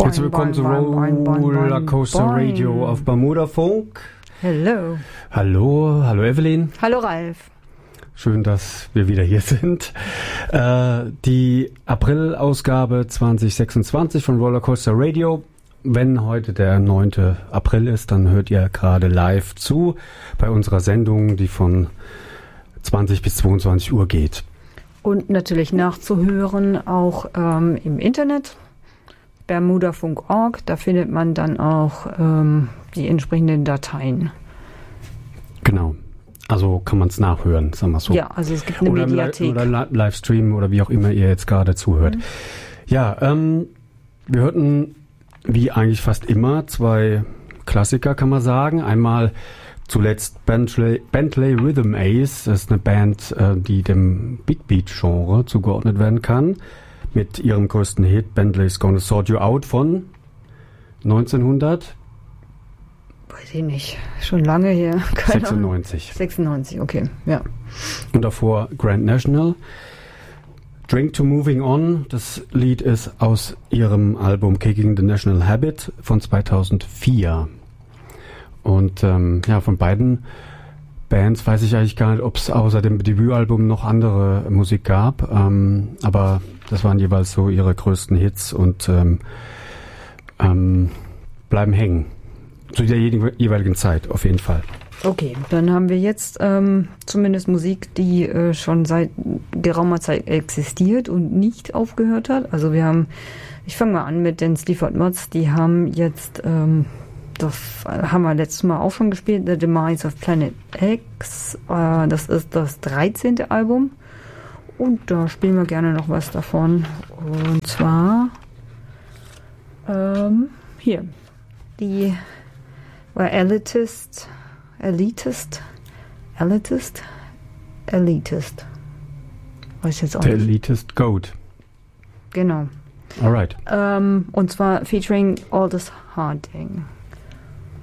Herzlich willkommen zu Rollercoaster Radio auf Bermuda Funk. Hello. Hallo Evelyn. Hallo Ralf. Schön, dass wir wieder hier sind. Die April-Ausgabe 2026 von Rollercoaster Radio. Wenn heute der 9. April ist, dann hört ihr gerade live zu bei unserer Sendung, die von 20 bis 22 Uhr geht. Und natürlich nachzuhören auch im Internet, bermudafunk.org, da findet man dann auch die entsprechenden Dateien. Genau, also kann man es nachhören, sagen wir so. Ja, also es gibt eine Mediathek. Oder Livestream oder wie auch immer ihr jetzt gerade zuhört. Ja, wir hörten wie eigentlich fast immer zwei Klassiker, kann man sagen. Einmal zuletzt Bentley Rhythm Ace, das ist eine Band, die dem Big Beat-Genre zugeordnet werden kann, mit ihrem größten Hit Bentley's Gonna Sort You Out von 1900. Weiß ich nicht, schon lange her. 96. 96, okay, ja. Und davor Grand National. Drink to Moving On, das Lied ist aus ihrem Album Kicking the National Habit von 2004. Und von beiden Bands weiß ich eigentlich gar nicht, ob es außer dem Debütalbum noch andere Musik gab. Aber das waren jeweils so ihre größten Hits und bleiben hängen. Zu der jeweiligen Zeit, auf jeden Fall. Okay, dann haben wir jetzt zumindest Musik, die schon seit geraumer Zeit existiert und nicht aufgehört hat. Also ich fange mal an mit den Sleaford Mods, die haben jetzt, das haben wir letztes Mal auch schon gespielt, The Demise of Planet X. Das ist das 13. Album und da spielen wir gerne noch was davon. Und zwar hier, die Elitist. Weiß jetzt auch nicht. The Elitist Goat. Genau. Alright. Und zwar featuring Aldous Harding.